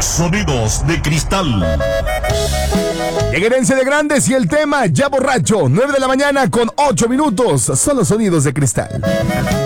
Sonidos de Cristal. En Herencia de Grandes y el tema Ya Borracho, 9 de la mañana con 8 minutos. Son los Sonidos de Cristal.